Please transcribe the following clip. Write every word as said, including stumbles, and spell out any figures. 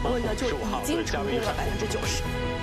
问呢就已经成功了百分之九十。